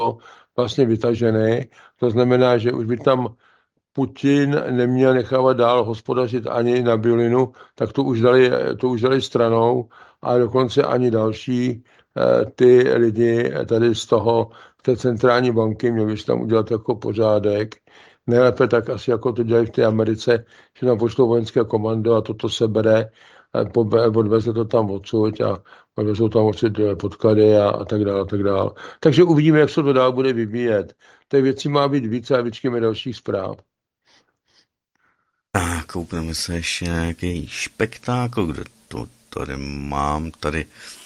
vlastně vytaženy. To znamená, že už by tam Putin neměl nechávat dál hospodařit ani na biolinu, tak to už dali stranou a dokonce ani další ty lidi tady z toho, té centrální banky, měli by tam udělat jako pořádek. Nejlépe tak asi jako to dělají v té Americe, že tam pošlou vojenské komando a toto se bere, odveze to tam odsud a odvezou tam odsud podklady a tak dále, a tak dále. Takže uvidíme, jak se to dál bude vyvíjet. Těch věcí má být více a vyčkáme dalších zpráv. A koukneme se ještě na nějaký spektákl, kde to tady mám, tady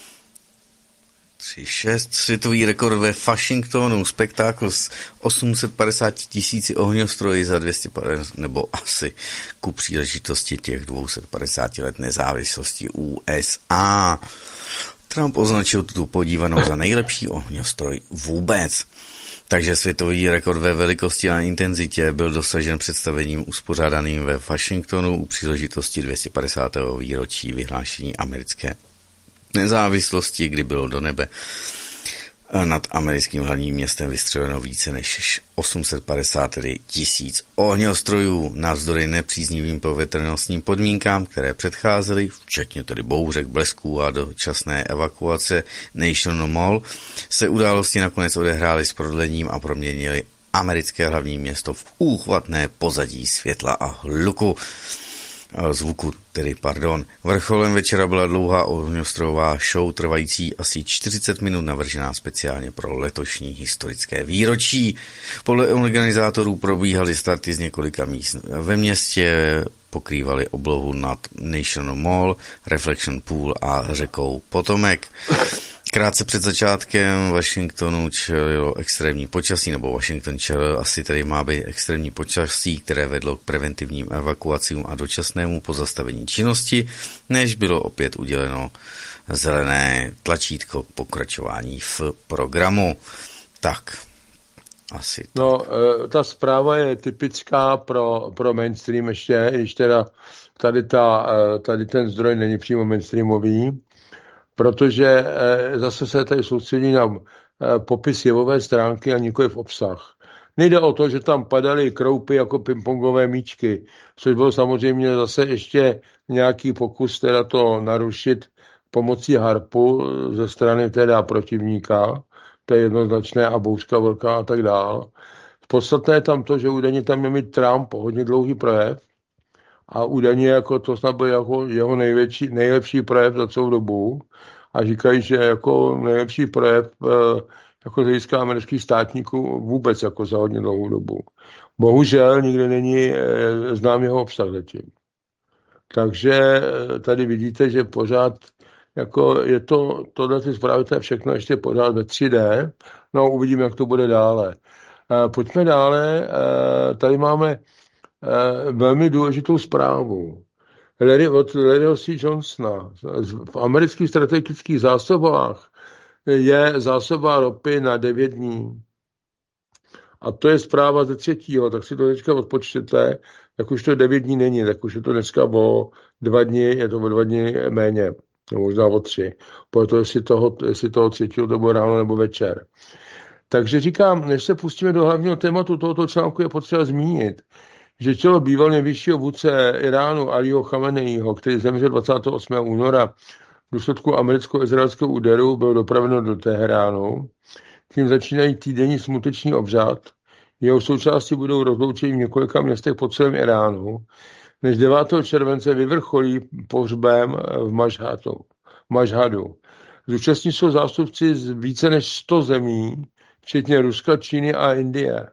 3,6, světový rekord ve Washingtonu, spektákl s 850 000 ohňostroji za 250, nebo asi ku příležitosti těch 250 let nezávislosti USA. Trump označil tuto podívanou za nejlepší ohňostroj vůbec. Takže světový rekord ve velikosti a intenzitě byl dosažen představením uspořádaným ve Washingtonu u příležitosti 250. výročí vyhlášení americké nezávislosti, kdy bylo do nebe nad americkým hlavním městem vystřeleno více než 850 000 ohňostrojů navzdory nepříznivým povětrnostním podmínkám, které předcházely, včetně tedy bouřek, blesků a dočasné evakuace National Mall, se události nakonec odehrály s prodlením a proměnily americké hlavní město v úchvatné pozadí světla a zvuku. Vrcholem večera byla dlouhá ohňostrojová show trvající asi 40 minut, navržená speciálně pro letošní historické výročí. Podle organizátorů probíhaly starty z několika míst ve městě, pokrývaly oblohu nad National Mall, Reflection Pool a řekou Potomac. Krátce před začátkem Washingtonu čelilo extrémní počasí, nebo Washington čelil, asi tady má být extrémní počasí, které vedlo k preventivním evakuacím a dočasnému pozastavení činnosti, než bylo opět uděleno zelené tlačítko k pokračování v programu. Tak, asi. No, ta zpráva je typická pro mainstream ještě, když teda tady ten zdroj není přímo mainstreamový, protože zase se tady soustředí na popis jevové stránky a nikoliv obsah. Nejde o to, že tam padaly kroupy jako pingpongové míčky, což byl samozřejmě zase ještě nějaký pokus teda to narušit pomocí harpu ze strany teda protivníka, to je jednoznačné, a bouřka velká a tak dál. Podstatné je tam to, že údajně tam měl mít Trump hodně dlouhý projev a údajně jako to snad byl jako jeho nejlepší projev za celou dobu a říkají, že jako nejlepší projev jako z hlediska amerických státníků vůbec jako za hodně dlouhou dobu. Bohužel nikdy není znám jeho obsah zatím. Takže tady vidíte, že pořád jako je tohle ty zprávy, to je všechno ještě pořád ve 3D, no uvidíme, jak to bude dále. Pojďme dále, tady máme velmi důležitou zprávu. Od Larryho C. Johnsona. V amerických strategických zásobách je zásoba ropy na 9 dní. A to je zpráva ze 3. Tak si to teďka odpočtete, jak už to 9 dní není, tak už je to dneska o 2 dny, je to o 2 dny méně, možná o 3. Proto jestli toho 3. to bude ráno nebo večer. Takže říkám, než se pustíme do hlavního tématu tohoto článku, je potřeba zmínit, že čelo býval nejvyššího vůdce Iránu Alího Chameneího, který zemřel 28. února v důsledku americko-izraelského úderu, byl dopraveno do Teheránu. Tím začínají týdenní smuteční obřad. Jeho součástí budou rozloučení v několika městech po celém Iránu, než 9. července vyvrcholí pohřbem v Mašhadu. Zúčastní jsou zástupci z více než 100 zemí, včetně Ruska, Číny a Indie.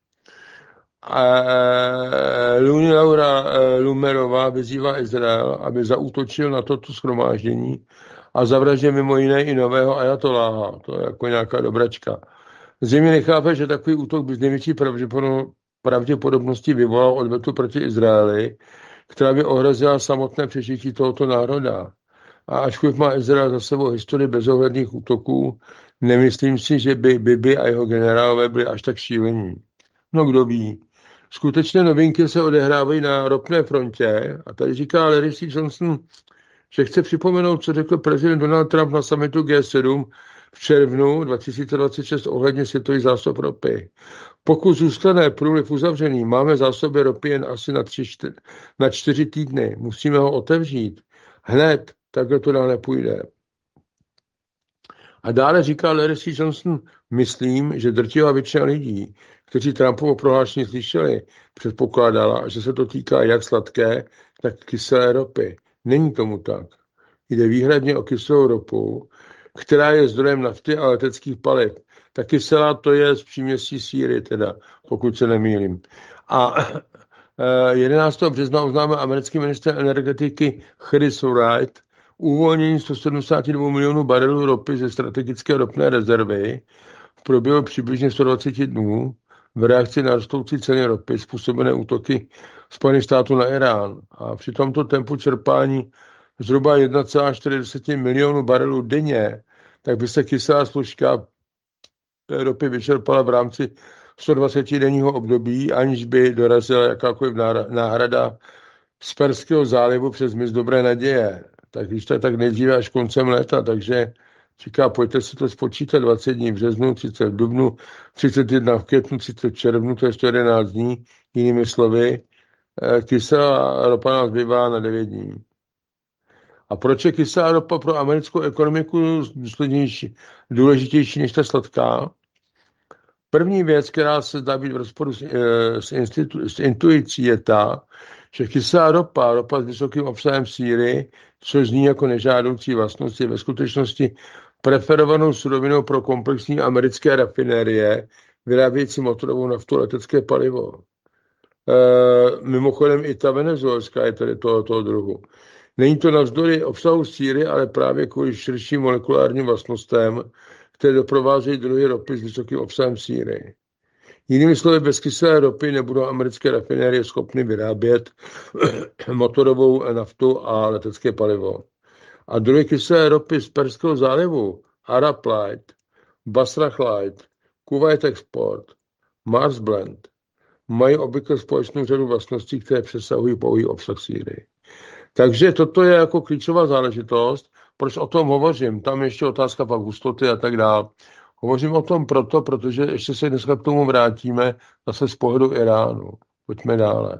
Laura Lumerová vyzývá Izrael, aby zaútočil na toto shromáždění a zavraždil mimo jiné i nového ajatoláha. To je jako nějaká dobračka. Zřejmě nechápe, že takový útok by z největší pravděpodobností vyvolal odvetu proti Izraeli, která by ohrozila samotné přežití tohoto národa. A ačkoliv má Izrael za sebou historii bezohledných útoků, nemyslím si, že by Bibi a jeho generálové byli až tak šílení. No kdo ví. Skutečné novinky se odehrávají na ropné frontě a tady říká Larry C. Johnson, že chce připomenout, co řekl prezident Donald Trump na summitu G7 v červnu 2026 ohledně světových zásob ropy. Pokud zůstane průliv uzavřený, máme zásoby ropy jen asi na 4 týdny. Musíme ho otevřít. Hned, takhle to dál nepůjde. A dále říká Larry C. Johnson, myslím, že drtivá většina lidí, kteří Trumpovo prohlášení slyšeli, předpokládala, že se to týká jak sladké, tak kyselé ropy. Není tomu tak. Jde výhradně o kyselou ropu, která je zdrojem nafty a leteckých paliv. Ta kyselá to je z příměstí síry, teda, pokud se nemýlím. A 11. března oznámil americký ministr energetiky Chris Wright uvolnění 172 milionů barelů ropy ze strategické ropné rezervy v průběhu přibližně 120 dnů v reakci na rostoucí ceny ropy způsobené útoky Spojených států na Irán. A při tomto tempu čerpání zhruba 1,4 milionu barelů denně, tak by se kyselá složka té ropy vyčerpala v rámci 120-denního období, aniž by dorazila jakákoliv náhrada z Perského zálivu přes mys Dobré naděje. Tak když tak nejdříve až koncem léta, takže říká, pojďte si to spočítat 20 dní v březnu, 30 v dubnu, 31 v květnu, 30 v červnu, to je 111 dní, jinými slovy, kyselá ropa nás bývá na 9 dní. A proč je kyselá ropa pro americkou ekonomiku důležitější než ta sladká? První věc, která se dá být v rozporu s intuicí, je ta, že kyselá ropa s vysokým obsahem síry, což zní jako nežádoucí vlastnost, je ve skutečnosti preferovanou surovinou pro komplexní americké rafinérie, vyrábějící motorovou naftu a letecké palivo. Mimochodem i ta venezuelská je tady toho druhu. Není to navzdory obsahu síry, ale právě kvůli širším molekulárním vlastnostem, které doprovázejí druhy ropy s vysokým obsahem síry. Jinými slovy, bez kyselé ropy nebudou americké rafinérie schopny vyrábět motorovou naftu a letecké palivo. A druhy kyselé ropy z Perského zálivu, Arab Light, Basrah Light, Kuwait Export, Mars Blend, mají obvykle společnou řadu vlastností, které přesahují pouhý obsah síry. Takže toto je jako klíčová záležitost. Proč o tom hovořím? Tam ještě otázka pak hustoty a tak dále. Hovořím o tom protože ještě se dneska k tomu vrátíme zase z pohledu Iránu. Pojďme dále.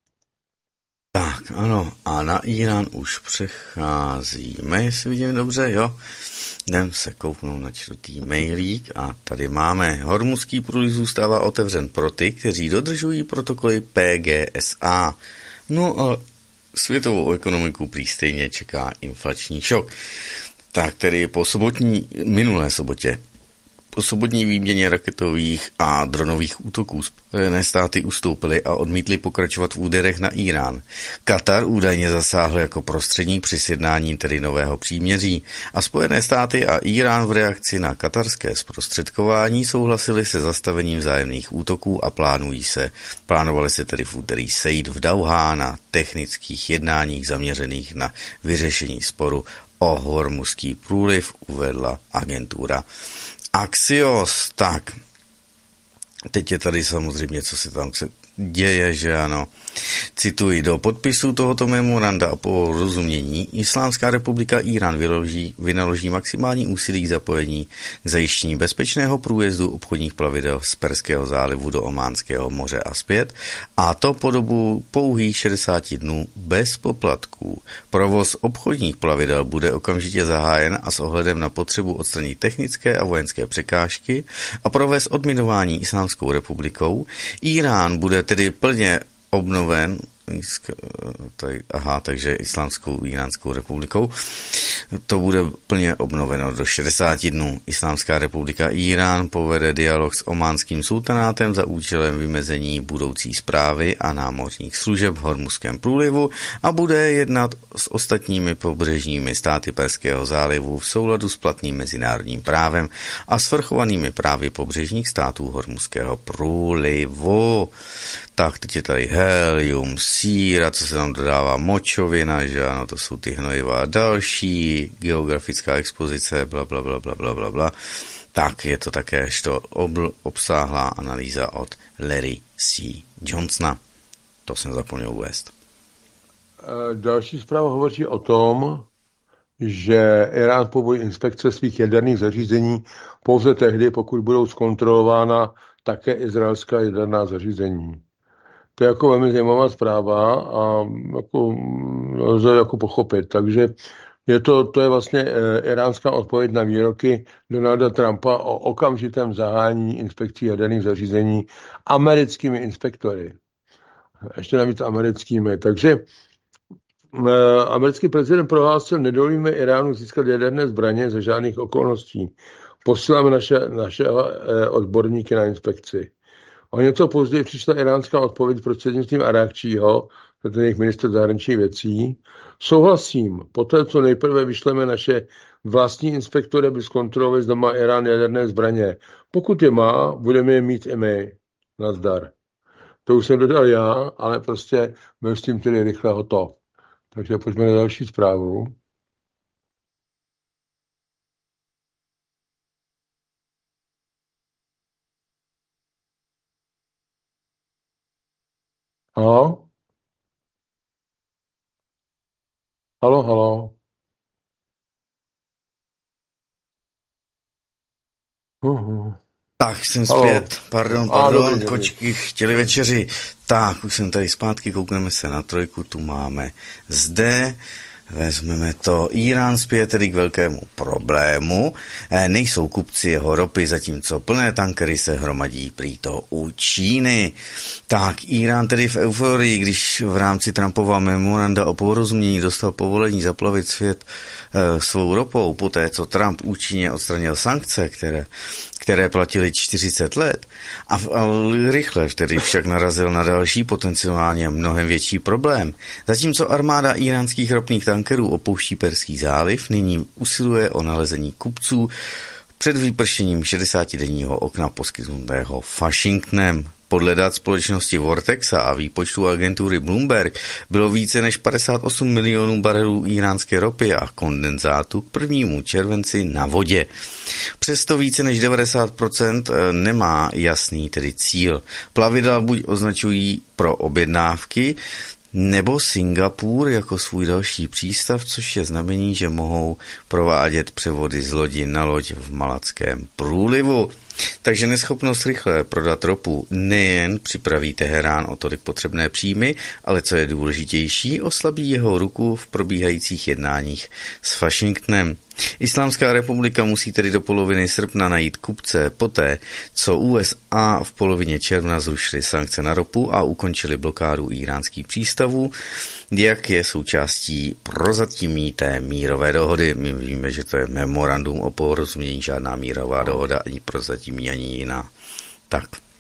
Tak, ano, a na Irán už přecházíme, jestli vidím dobře, jo. Jdem se kouknout na čtvrtý mailík a tady máme. Hormuzský průliv zůstává otevřen pro ty, kteří dodržují protokoly PGSA. No a světovou ekonomiku prý stejně čeká inflační šok. Tak tedy minulé sobotě, po sobotní výměně raketových a dronových útoků Spojené státy ustoupily a odmítly pokračovat v úderech na Irán. Katar údajně zasáhl jako prostředník při sjednání tedy nového příměří a Spojené státy a Irán v reakci na katarské zprostředkování souhlasili se zastavením vzájemných útoků a plánovali se tedy v úterý sejít v Dauhá na technických jednáních zaměřených na vyřešení sporu o Hormuzský průliv, uvedla agentura Axios. Tak, teď je tady samozřejmě, co se tam děje, že ano. Cituji, do podpisu tohoto memoranda o porozumění Islámská republika Irán vynaloží maximální úsilí k zapojení k zajištění bezpečného průjezdu obchodních plavidel z Perského zálivu do Ománského moře a zpět, a to po dobu pouhých 60 dnů bez poplatků. Provoz obchodních plavidel bude okamžitě zahájen a s ohledem na potřebu odstranit technické a vojenské překážky a provést odminování Islámskou republikou. Irán bude tedy plně obnoven, takže Iránskou republikou, to bude plně obnoveno do 60 dnů. Islámská republika Irán povede dialog s ománským sultanátem za účelem vymezení budoucí správy a námořních služeb v Hormuzském průlivu a bude jednat s ostatními pobřežními státy Perského zálivu v souladu s platným mezinárodním právem a svrchovanými právy pobřežních států Hormuzského průlivu. Tak, teď je tady helium, síra, co se tam dodává, močovina, že ano, to jsou ty hnojiva a další, geografická expozice, bla. Tak, je to také obsáhlá analýza od Larry C. Johnsona. To jsem zapomněl uvést. Další zpráva hovoří o tom, že Irán povolí inspekce svých jaderných zařízení pouze tehdy, pokud budou zkontrolována také izraelská jaderná zařízení. To je jako velmi zajímavá zpráva a jako, lze jako pochopit. Takže to je vlastně iránská odpověď na výroky Donalda Trumpa o okamžitém zahájení inspekcí jaderných zařízení americkými inspektory. Ještě navíc americkými. Takže americký prezident prohlásil, nedovolíme Iránu získat jaderné zbraně za žádných okolností. Posíláme naše odborníky na inspekci. O něco později přišla iránská odpověď prostřednictvím Arakčího, to je jejich ministr zahraničních věcí. Souhlasím, poté, co nejprve vyšleme naše vlastní inspektory, aby zkontrolovali, zda má Irán jaderné zbraně. Pokud je má, budeme je mít i my. Nazdar. To už jsem dodal já, ale prostě byl s tím tedy rychle hotov. Takže pojďme na další zprávu. Halo? Halo, halo. Tak, jsem Halo. zpět. Pardon, Dobrý. kočky chtěli večeři. Tak, už jsem tady zpátky, koukneme se na trojku, tu máme zde. Vezmeme to. Irán spěje tedy k velkému problému. Nejsou kupci jeho ropy, zatímco plné tankery se hromadí prý to u Číny. Tak, Irán tedy v euforii, když v rámci Trumpova memoranda o porozumění dostal povolení zaplavit svět svou ropou, poté co Trump účinně odstranil sankce, které platily 40 let a rychle tedy však narazil na další potenciálně mnohem větší problém. Zatímco armáda iránských ropných tankerů opouští Perský záliv, nyní usiluje o nalezení kupců před vypršením 60-denního okna poskytnutého Washingtonem. Podle dat společnosti Vortexa a výpočtu agentury Bloomberg bylo více než 58 milionů barelů iránské ropy a kondenzátu k 1. červenci na vodě. Přesto více než 90% nemá jasný tedy cíl. Plavidla buď označují pro objednávky, nebo Singapur jako svůj další přístav, což je znamení, že mohou provádět převody z lodi na loď v Malackém průlivu. Takže neschopnost rychle prodat ropu nejen připraví Teherán o tolik potřebné příjmy, ale co je důležitější, oslabí jeho ruku v probíhajících jednáních s Washingtonem. Islámská republika musí tedy do poloviny srpna najít kupce poté, co USA v polovině června zrušily sankce na ropu a ukončili blokádu iránských přístavů, jak je součástí prozatímní té mírové dohody. My víme, že to je memorandum o porozumění, žádná mírová dohoda, ani prozatímní, ani jiná. Tak.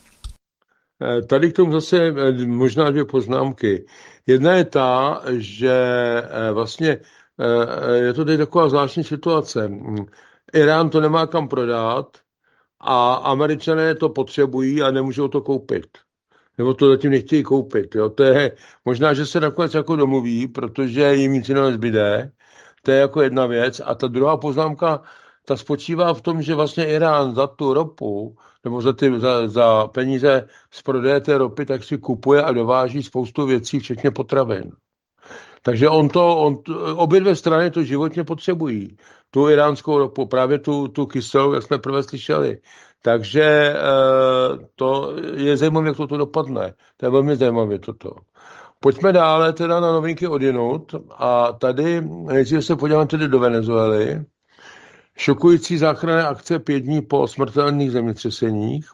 Tady k tomu zase možná 2 poznámky. Jedna je ta, že vlastně je to teď taková zvláštní situace. Irán to nemá kam prodat a Američané to potřebují a nemůžou to koupit. Nebo to zatím nechtějí koupit. Jo. To je možná, že se nakonec jako domluví, protože jim nic jiného nezbyde. To je jako jedna věc. A ta druhá poznámka, ta spočívá v tom, že vlastně Irán za tu ropu, nebo za peníze z prodeje té ropy, tak si kupuje a dováží spoustu věcí, včetně potravin. Takže obě 2 strany to životně potřebují. Tu iránskou ropu, právě tu kyselou, jak jsme prvé slyšeli. Takže to je zajímavé, jak toto dopadne. To je velmi zajímavé toto. Pojďme dále teda na novinky odjinud a tady nejdříve se podíváme tedy do Venezuely. Šokující záchranné akce 5 dní po smrtelných zemětřeseních.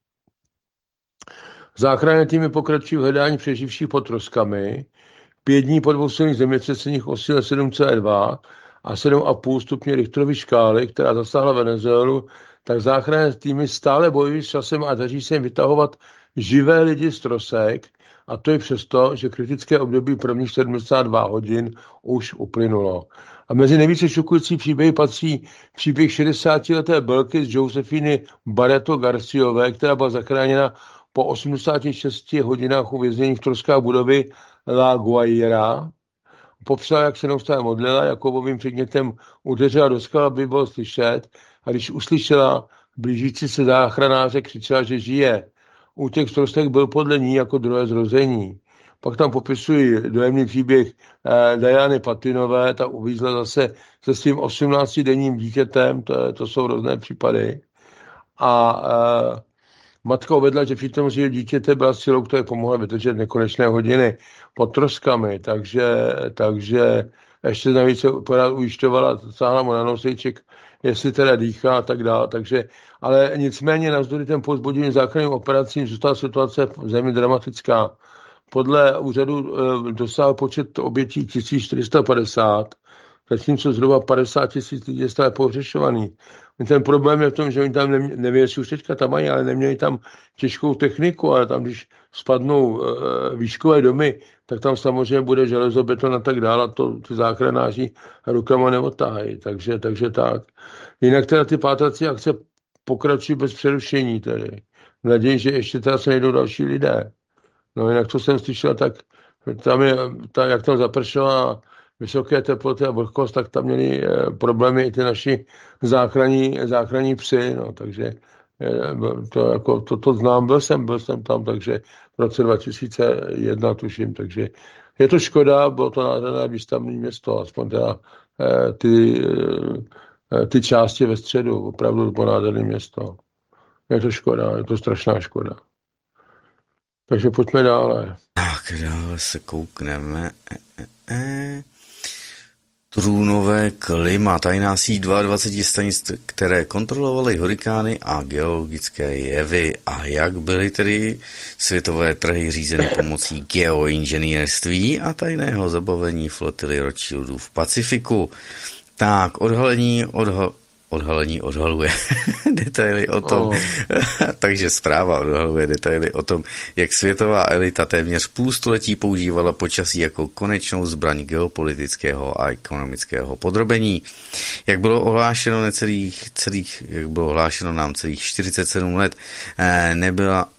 Záchranné týmy pokračují v hledání přeživších pod troskami. 5 dní po 2 silných zemětřeseních o síle 7,2 a 7,5 stupně Richterovy škály, která zasáhla Venezuelu, tak záchranné týmy stále bojují s časem a daří se jim vytahovat živé lidi z trosek, a to i přesto, že kritické období prvních 72 hodin už uplynulo. A mezi nejvíce šokující příběhy patří příběh 60-leté Belky z Josefiny Barreto Garciové, která byla zachráněna po 86 hodinách uvěznění v troskách budovy La Guaira. Popsala, jak se neustále modlila, Jakobovým předmětem udeřila do skal, aby bylo slyšet, a když uslyšela blížící se záchranáře, křičela, že žije. Útěk z trosek byl podle ní jako druhé zrození. Pak tam popisují dojemný příběh Diany Patinové, ta uvízla zase se svým 18denním dítětem, to jsou různé případy. A matka uvedla, že při tom, že dítěte byla silou, která pomohla vydržet nekonečné hodiny pod troskami, takže ještě navíc se pořád ujišťovala, sáhla mu na nosejček, jestli teda dýchá a tak dále. Takže, ale nicméně navzdory těm povzbudeným záchranným operacím zůstala situace v zemi dramatická. Podle úřadu dosáhl počet obětí 1450, zatímco zhruba 50 000 lidí je stále pohřešovaný. Ten problém je v tom, že oni tam nevím, jestli už teďka tam mají, ale neměli tam těžkou techniku, ale tam, když spadnou výškové domy, tak tam samozřejmě bude železobeton a tak dále, a to ty záchranáři rukama neotáhají, takže tak. Jinak teda ty pátrací akce pokračují bez přerušení tedy. Naději, že ještě teda se najdou další lidé. No jinak to jsem slyšel, tak tam je, jak tam zapršela vysoké teploty a vlhkost, tak tam měli problémy i ty naši záchranní psy, no, takže to znám, byl jsem tam, takže v roce 2001 tuším, takže je to škoda, bylo to nádherné výstavní město, aspoň teda ty části ve středu, opravdu to bylo nádherné město. Je to škoda, je to strašná škoda. Takže pojďme dále. Tak, dále se koukneme. Trůnové klima, tajná síť 22 stanic, které kontrolovaly hurikány a geologické jevy. A jak byly tedy světové trhy řízeny pomocí geoinženýrství a tajného zabavení flotily Rothschildů v Pacifiku. Tak, odhalení odhaluje detaily o tom, takže zpráva odhaluje detaily o tom, jak světová elita téměř půlstoletí používala počasí jako konečnou zbraň geopolitického a ekonomického podrobení. Jak bylo ohlášeno nám celých 47 let, nebyla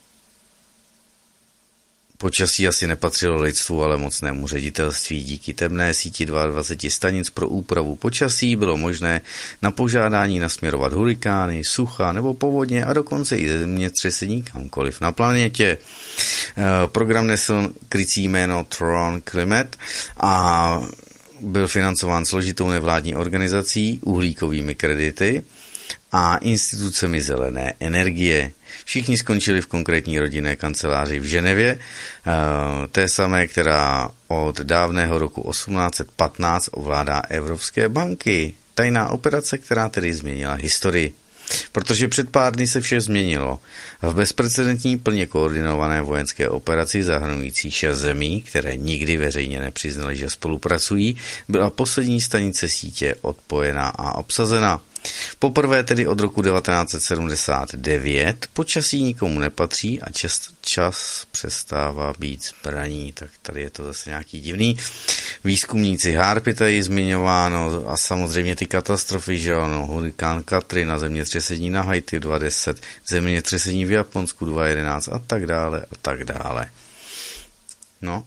počasí asi nepatřilo lidstvu, ale mocnému ředitelství. Díky temné síti 22 stanic pro úpravu počasí bylo možné na požádání nasměrovat hurikány, sucha nebo povodně a dokonce i zemětřesení kamkoliv na planetě. Program nesl krycí jméno Tron Climate a byl financován složitou nevládní organizací, uhlíkovými kredity a institucemi zelené energie. Všichni skončili v konkrétní rodinné kanceláři v Ženevě, té samé, která od dávného roku 1815 ovládá evropské banky. Tajná operace, která tedy změnila historii. Protože před pár dny se vše změnilo. V bezprecedentní plně koordinované vojenské operaci zahrnující 6 zemí, které nikdy veřejně nepřiznaly, že spolupracují, byla poslední stanice sítě odpojena a obsazena. Poprvé tedy od roku 1979 počasí nikomu nepatří a čas přestává být zbraní. Tak tady je to zase nějaký divný. Výzkumníci Harpy tady zmiňováno a samozřejmě ty katastrofy, že ano, hurikán Katrina, zemětřesení na Haiti 2010, zemětřesení v Japonsku 2011 a tak dále a tak dále. No.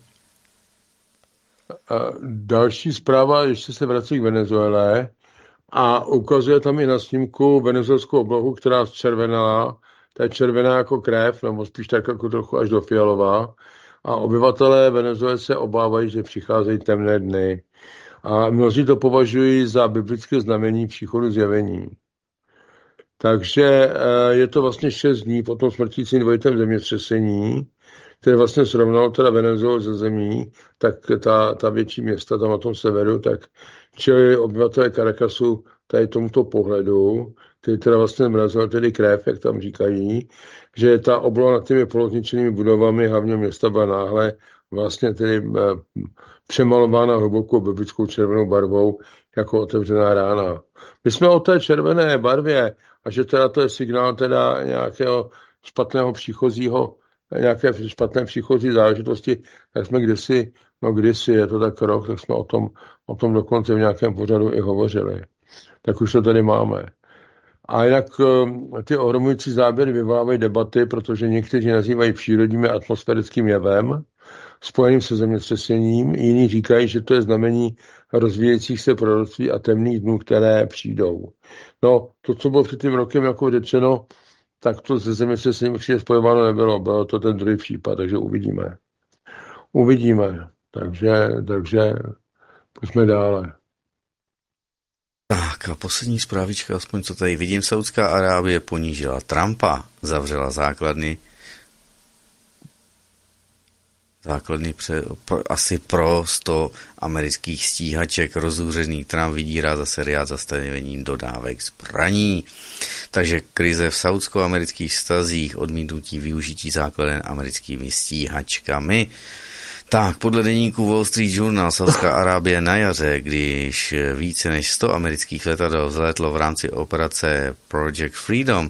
A další zpráva, ještě se vrací k Venezuele. A ukazuje tam i na snímku venezuelskou oblohu, která zčervenala. Ta je červená jako krev, nebo spíš tak jako trochu až do fialová. A obyvatelé Venezuely se obávají, že přicházejí temné dny. A mnozí to považují za biblické znamení příchodu zjevení. Takže je to vlastně 6 dní po tom smrtícím dvojitém zemětřesení, které vlastně srovnalo teda Venezuelu ze zemí, tak ta větší města tam na tom severu, tak čili obyvatelé Caracasu tady tomuto pohledu, který teda vlastně mrazil tedy krev, jak tam říkají, že ta obloha nad těmi polozničenými budovami hlavně města byla náhle vlastně tedy přemalována hlubokou biblickou červenou barvou jako otevřená rána. My jsme o té červené barvě a že teda to je signál teda nějakého špatného příchozího, nějaké špatné příchozí záležitosti, tak jsme kdysi, je to tak rok, tak jsme o tom dokonce v nějakém pořadu i hovořili. Tak už to tady máme. A jinak ty ohromující záběry vyvolávají debaty, protože někteří nazývají přírodním a atmosférickým jevem, spojeným se zemětřesením, jiní říkají, že to je znamení rozvíjejících se proroctví a temných dnů, které přijdou. No, to, co bylo před tím rokem jako řečeno, tak to se zemětřesením určitě spojováno nebylo. Bylo to ten druhý případ, takže uvidíme. Uvidíme. Takže pojďme dále. Tak a poslední zprávička, aspoň co tady vidím, Saudská Arábie ponížila Trumpa, zavřela základny asi pro 100 amerických stíhaček. Rozúřený Trump vydírá zase Riad zastavením dodávek zbraní. Takže krize v saudsko-amerických vztazích, odmítnutí využití základen americkými stíhačkami. Tak, podle deníku Wall Street Journal Saudská Arábie na jaře, když více než 100 amerických letadel vzlétlo v rámci operace Project Freedom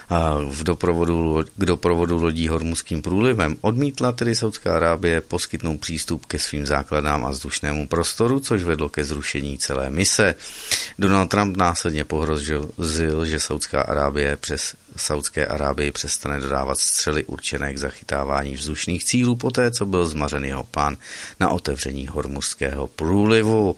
k doprovodu lodí Hormuzským průlivem, odmítla tedy Saudská Arábie poskytnout přístup ke svým základnám a vzdušnému prostoru, což vedlo ke zrušení celé mise. Donald Trump následně pohrozil, že Saudské Arábii přestane dodávat střely určené k zachytávání vzdušných cílů poté, co byl zmařen jeho plán na otevření Hormuzského průlivu.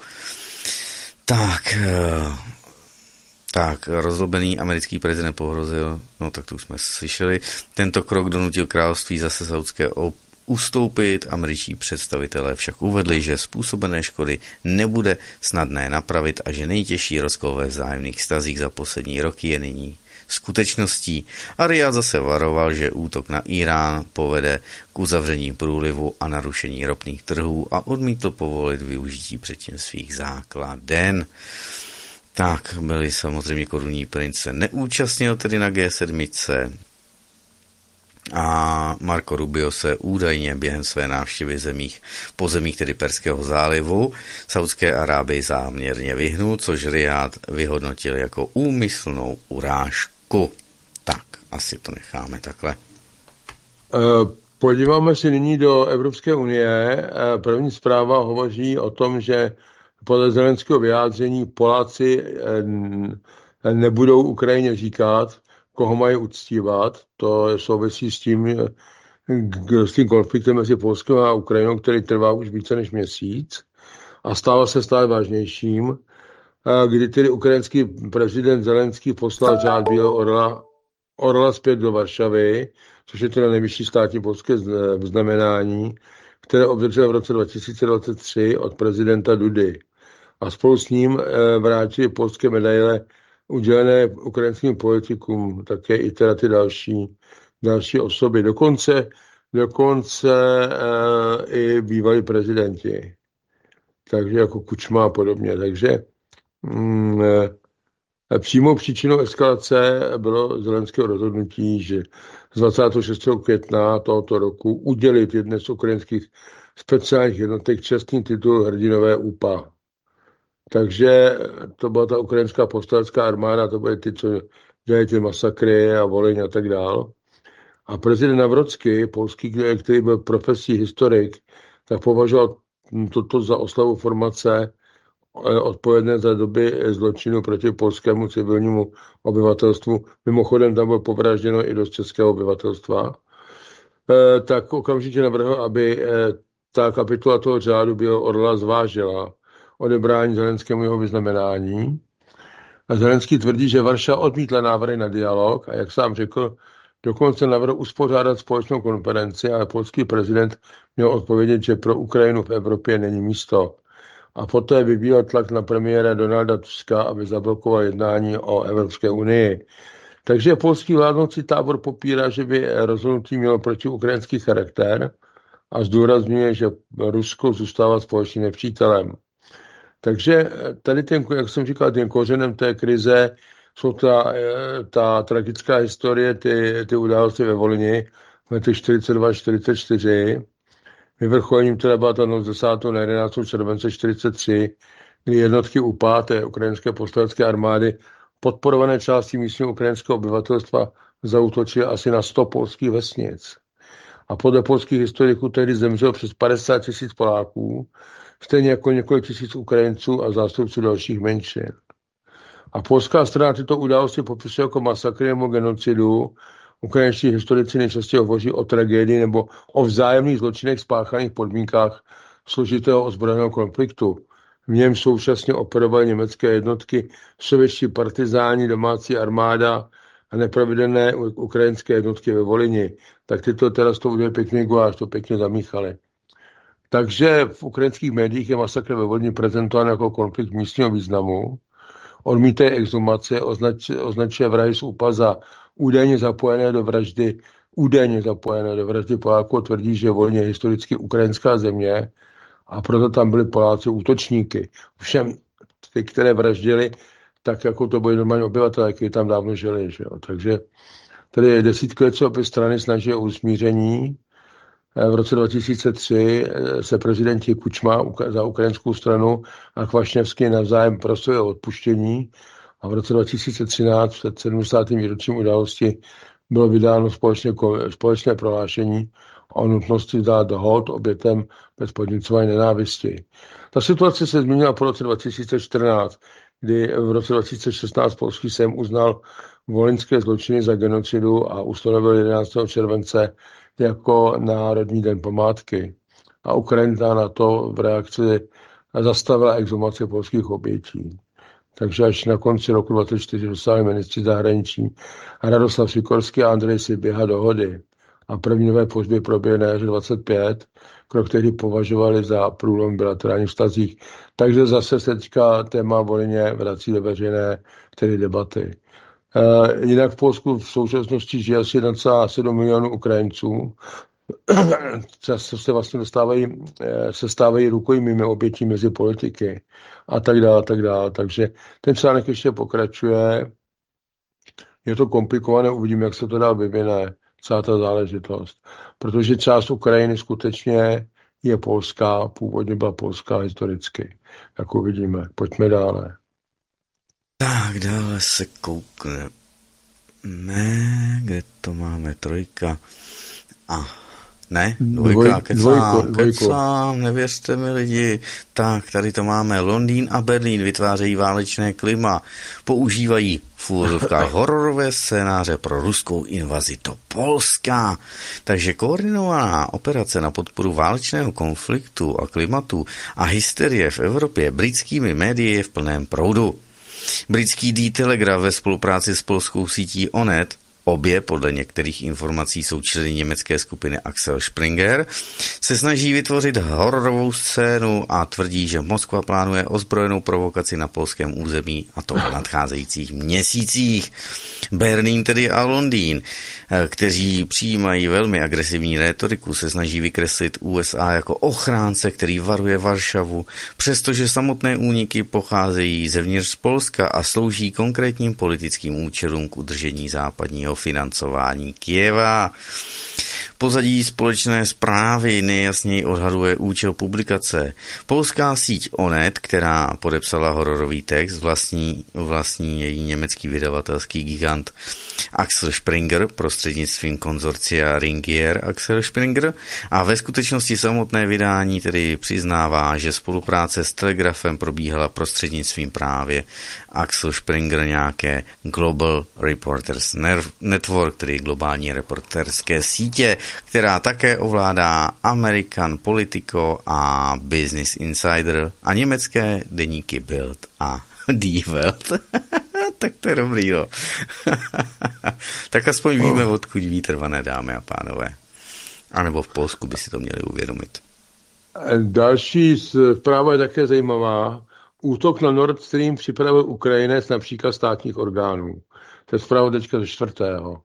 Tak, rozlobený americký prezident pohrozil, no tak to už jsme slyšeli, tento krok donutil království zase saudské ustoupit. Američtí představitelé však uvedli, že způsobené škody nebude snadné napravit a že nejtěžší rozkol ve vzájemných vztazích za poslední roky je nyní skutečností. A Riad zase varoval, že útok na Irán povede k uzavření průlivu a narušení ropných trhů a odmítl povolit využití předtím svých základen. Tak, byli samozřejmě korunní prince neúčastnil tedy na G7 a Marco Rubio se údajně během své návštěvy po zemích tedy Perského zálivu Saudské Arábii záměrně vyhnul, což Riad vyhodnotil jako úmyslnou urážku. Tak, asi to necháme takhle. Podíváme se nyní do Evropské unie. První zpráva hovoří o tom, že podle Zelenského vyjádření Poláci nebudou Ukrajině říkat, koho mají uctívat. To souvisí s tím konfliktem mezi Polskem a Ukrajinou, který trvá už více než měsíc a stává se stále vážnějším, kdy tedy ukrajinský prezident Zelenský poslal řád Bílého orla zpět do Varšavy, což je teda nejvyšší státní polské znamenání, které obdržel v roce 2023 od prezidenta Dudy. A spolu s ním vrátili polské medaile udělené ukrajinským politikům, také i teda ty další osoby. Dokonce i bývalí prezidenti. Takže jako Kučma a podobně. Takže přímou příčinou eskalace bylo Zelenského rozhodnutí, že z 26. května tohoto roku udělit jedné z ukrajinských speciálních jednotek čestný titul hrdinové UPA. Takže to byla ta ukrajinská povstalecká armáda, to byly ty, co dělají ty masakry a Volyň a tak dál. A prezident Navrocký, polský, který byl profesí historik, tak považoval toto za oslavu formace odpovědné za doby zločinu proti polskému civilnímu obyvatelstvu. Mimochodem tam bylo povražděno i dost českého obyvatelstva. Tak okamžitě navrhl, aby ta kapitula toho řádu Bílého orla zvážila odebrání Zelenskému jeho vyznamenání. A Zelenský tvrdí, že Varšava odmítla návrhy na dialog a jak sám řekl, dokonce navrhl uspořádat společnou konferenci, ale polský prezident měl odpovědět, že pro Ukrajinu v Evropě není místo. A poté vyvíjel tlak na premiéra Donalda Tuska, aby zablokoval jednání o Evropské unii. Takže polský vládnoucí tábor popírá, že by rozhodnutí mělo protiukrajinský charakter a zdůrazňuje, že Rusko zůstává společným nepřítelem. Takže tady jak jsem říkal, tím kořenem té krize jsou ta tragická historie, ty události ve Volyni v letech 42-44. Vyvrcholením teda byla ta noc 10. na 11. července 43, kdy jednotky UPA, té ukrajinské povstalecké armády, podporované části místního ukrajinského obyvatelstva, zaútočily asi na 100 polských vesnic. A podle polských historiků tehdy zemřelo přes 50 000 Poláků, stejně jako několik tisíc Ukrajinců a zástupců dalších menšin. A polská strana tyto události popisuje jako masakry nebo genocidu. Ukrajinští historici nejčastěji hovoří o tragédii nebo o vzájemných zločinech spáchaných v podmínkách složitého ozbrojeného konfliktu. V něm současně operovaly německé jednotky, sovětští partizáni, domácí armáda a nepravidelné ukrajinské jednotky ve Volyni. Tak tyto teda s tou udělali pěkný guláš, to pěkně zamíchali. Takže v ukrajinských médiích je masakr ve Vodni prezentován jako konflikt místního významu. Odmítají exhumace, označuje vrahy z UPA za údajně zapojené do vraždy Poláků, tvrdí, že Volně je historicky ukrajinská země a proto tam byli Poláci útočníky. Všem ty, které vraždili, tak jako to byli normální obyvatelé, kteří tam dávno žili. Že jo. Takže tady desítky let se obě strany snaží o usmíření. V roce 2003 se prezidenti Kučma za ukrajinskou stranu a Kvašněvský navzájem prosili o odpuštění a v roce 2013 před 70. výročím události bylo vydáno společné prohlášení o nutnosti dát hold obětem bez podněcování nenávisti. Ta situace se změnila po roce 2014, kdy v roce 2016 polský sejm uznal vojenské zločiny za genocidu a ustanovil 11. července jako Národní den památky. A Ukrajina na to v reakci zastavila exhumaci polských obětí. Takže až na konci roku 2024 dosáhli ministři zahraničí Radoslav Sikorský a Andrej Siběha dohody. A první nové pohřby proběhly na jaře 25, krok, který považovali za průlom v bilaterálních vztazích. Takže zase se teďka téma Volyně vrací do veřejné debaty. Jinak v Polsku v současnosti žije asi 1,7 milionů Ukrajinců. Často se vlastně stávají rukojmími obětí mezi politiky a tak dále. Takže ten článek ještě pokračuje. Je to komplikované, uvidíme, jak se to dál vyvine, celá ta záležitost. Protože část Ukrajiny skutečně je polská, původně byla polská historicky. Jak uvidíme. Pojďme dále. Tak, dále se koukneme, kde to máme, trojka. Ne, dvojka, kecám, nevěřte mi lidi. Tak, tady to máme. Londýn a Berlín vytvářejí válečné klima. Používají v úvozovkách hororové scénáře pro ruskou invazi do Polska. Takže koordinovaná operace na podporu válečného konfliktu a klimatu a hysterie v Evropě britskými médii je v plném proudu. Britský The Telegraph ve spolupráci s polskou sítí Onet, obě podle některých informací jsou členy německé skupiny Axel Springer, se snaží vytvořit hororovou scénu a tvrdí, že Moskva plánuje ozbrojenou provokaci na polském území, a to v nadcházejících měsících. Berlín tedy a Londýn, kteří přijímají velmi agresivní rétoriku, se snaží vykreslit USA jako ochránce, který varuje Varšavu, přestože samotné úniky pocházejí zevnitř z Polska a slouží konkrétním politickým účelům k udržení západního financování Kyjeva. Pozadí společné zprávy nejasněji odhaduje účel publikace. Polská síť Onet, která podepsala hororový text, vlastní její německý vydavatelský gigant Axel Springer prostřednictvím konzorcia Ringier Axel Springer, a ve skutečnosti samotné vydání tedy přiznává, že spolupráce s Telegrafem probíhala prostřednictvím právě Axel Springer nějaké Global Reporters Network, tedy globální reporterské sítě, která také ovládá American Politico a Business Insider a německé deníky Bild a Die Welt. Tak to je dobrý, jo. Tak aspoň víme, odkud vítr vane, dámy a pánové. A nebo v Polsku by si to měli uvědomit. Další zpráva je také zajímavá. Útok na Nord Stream připravil Ukrajinec na příkaz státních orgánů. To je zpráva teďka ze 4.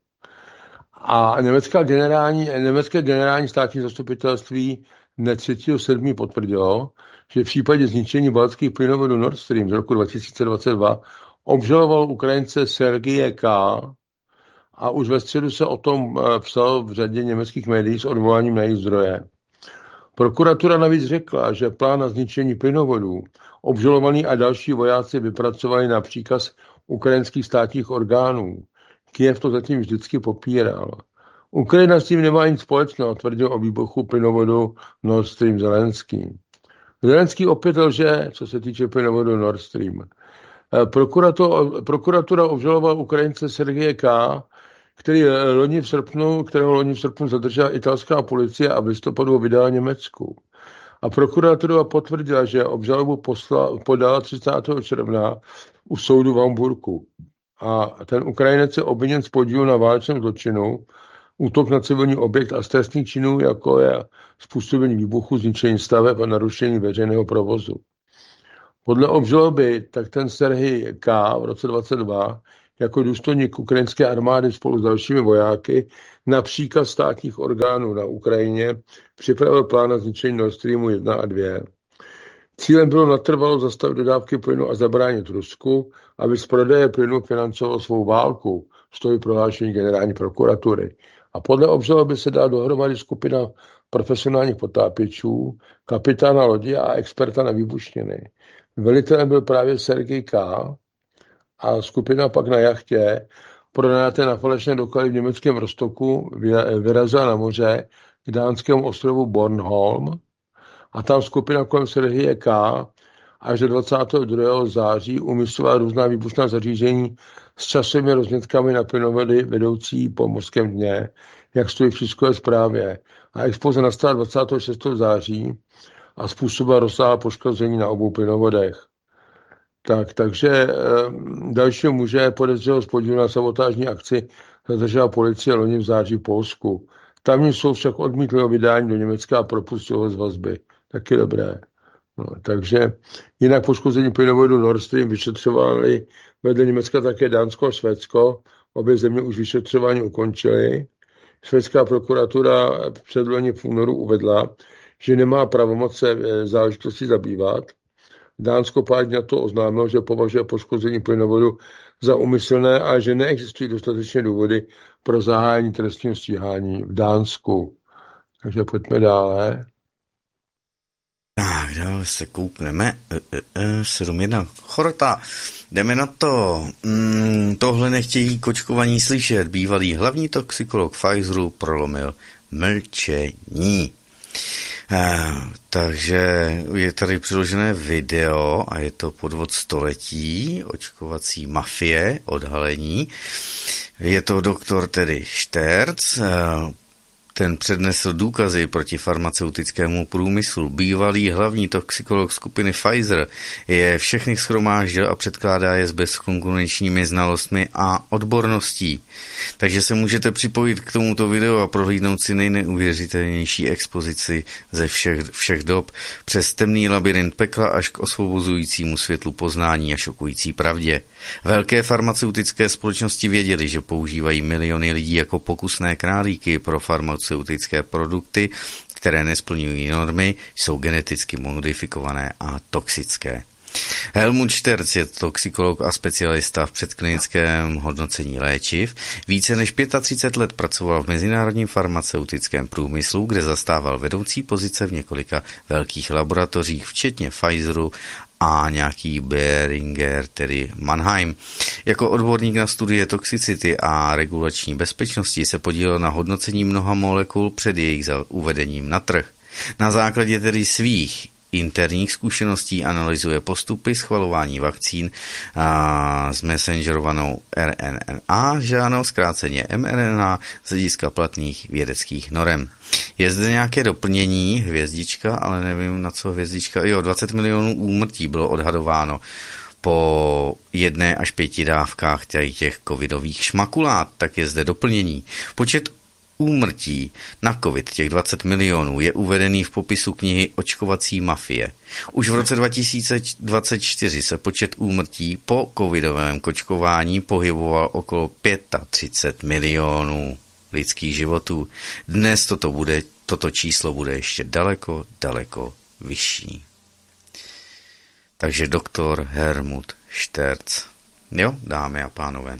A německé generální státní zastupitelství dne 3.7. potvrdilo, že v případě zničení baltských plynovodů Nord Stream z roku 2022 obžaloval Ukrajince Sergeje K. a už ve středu se o tom psalo v řadě německých médií s odvoláním na jejich zdroje. Prokuratura navíc řekla, že plán na zničení plynovodů obžalovaní a další vojáci vypracovali na příkaz ukrajinských státních orgánů. Kyjev to zatím vždycky popíral. Ukrajina s tím nemá nic společného, tvrdil o výbuchu plynovodu Nord Stream Zelenský. Zelenský opět lže, co se týče plynovodu Nord Stream. Prokuratura obžalovala Ukrajince Sergeje K., kterého loni v srpnu zadržela italská policie a v listopadu vydala Německu. A prokuratura potvrdila, že obžalobu podala 30. června u soudu v Hamburku. A ten Ukrajinec je obviněn z podílu na válečném zločinu útok na civilní objekt a z trestných činů, jako je způsobení výbuchu, zničení staveb a narušení veřejného provozu. Podle obžaloby tak ten Serhij K. v roce 2022 jako důstojník ukrajinské armády spolu s dalšími vojáky na příkaz státních orgánů na Ukrajině připravil plán na zničení Nord Streamu 1 a 2. Cílem bylo natrvalo zastavit dodávky plynu a zabránit Rusku, aby z prodeje plynu financoval svou válku, stojí prohlášení generální prokuratury. A podle obžaloby se dá dohromady skupina profesionálních potápěčů, kapitána lodi a experta na výbušniny. Velitelem byl právě Sergej K. a skupina pak na jachtě pronajaté na falešné doklady v německém Rostoku vyrazila na moře k dánskému ostrovu Bornholm a tam skupina kolem Serhije K. až do 22. září umístila různá výbušná zařízení s časovými roznětkami na plynovody vedoucí po mořském dně, jak stojí v tiskové zprávě. A exploze nastala 26. září a způsobila rozsáhlé poškození na obou plynovodech. Takže dalšího muže podezřelého z podílu na sabotážní akci zadržela policie loni v září v Polsku. Tamní soud však odmítl jeho vydání do Německa a propustil ho z vazby. Taky dobré. No, takže jinak poškození plynovodu Nord Stream vyšetřovali vedle Německa také Dánsko a Švédsko. Obě země už vyšetřování ukončily. Švédská prokuratura předloni v únoru uvedla, že nemá pravomoc se záležitosti zabývat. Dánsko pár dní na to oznámilo, že považuje poškození plynovodu za úmyslné a že neexistují dostatečné důvody pro zahájení trestního stíhání v Dánsku. Takže pojďme dále. Tak, dále se koukneme. 7.1. Chorota. Jdeme na to. Tohle nechtějí kočkovaní slyšet. Bývalý hlavní toxikolog Pfizeru prolomil mlčení. Takže je tady přiložené video a je to podvod století, očkovací mafie, odhalení. Je to doktor tedy Šterc, ten přednesl důkazy proti farmaceutickému průmyslu. Bývalý hlavní toxikolog skupiny Pfizer je všechny shromáždil a předkládá je s bezkonkurenčními znalostmi a odborností. Takže se můžete připojit k tomuto videu a prohlídnout si nejneuvěřitelnější expozici ze všech dob přes temný labyrint pekla až k osvobozujícímu světlu poznání a šokující pravdě. Velké farmaceutické společnosti věděly, že používají miliony lidí jako pokusné králíky pro farmaceutické produkty, které nesplňují normy, jsou geneticky modifikované a toxické. Helmut Šterc je toxikolog a specialista v předklinickém hodnocení léčiv. Více než 35 let pracoval v mezinárodním farmaceutickém průmyslu, kde zastával vedoucí pozice v několika velkých laboratořích, včetně Pfizeru a nějaký Boehringer, tedy Mannheim. Jako odborník na studie toxicity a regulační bezpečnosti se podílel na hodnocení mnoha molekul před jejich uvedením na trh. Na základě tedy svých interních zkušeností analyzuje postupy schvalování vakcín s messengerovanou RNA, žádnou zkráceně mRNA z hlediska platných vědeckých norem. Je zde nějaké doplnění, hvězdička, ale nevím na co hvězdička. 20 milionů úmrtí bylo odhadováno po 1 až 5 dávkách těch covidových šmakulát, tak je zde doplnění. Počet úmrtí na covid, těch 20 milionů, je uvedený v popisu knihy Očkovací mafie. Už v roce 2024 se počet úmrtí po covidovém kočkování pohyboval okolo 35 milionů lidských životů. Dnes toto číslo bude ještě daleko, daleko vyšší. Takže doktor Helmut Šterc. Jo, dámy a pánové.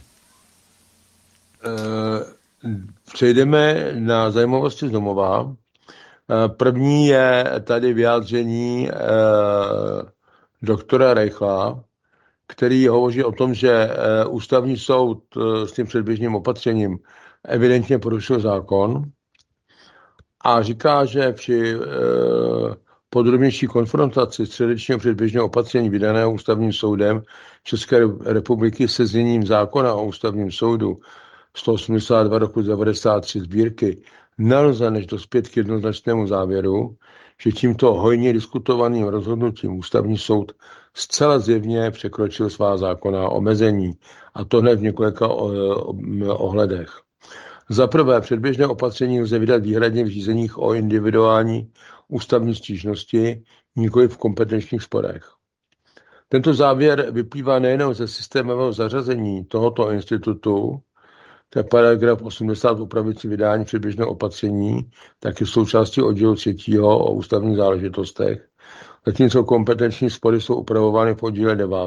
Přejdeme na zajímavosti z domova. První je tady vyjádření doktora Reichla, který hovoří o tom, že ústavní soud s tím předběžným opatřením evidentně porušil zákon a říká, že při podrobnější konfrontaci středečního předběžného opatření vydaného ústavním soudem České republiky se zněním zákona o ústavním soudu 182 roku 93 sbírky, nelze než dospět k jednoznačnému závěru, že tímto hojně diskutovaným rozhodnutím ústavní soud zcela zjevně překročil svá zákonná omezení, a to hned v několika ohledech. Za prvé, předběžné opatření lze vydat výhradně v řízeních o individuální ústavní stížnosti, nikoli v kompetenčních sporech. Tento závěr vyplývá nejen ze systémového zařazení tohoto institutu, to je paragraf 80 upravující vydání předběžného opatření, tak je součástí oddílu 3. o ústavních záležitostech, zatímco kompetenční spory jsou upravovány v oddíle 9.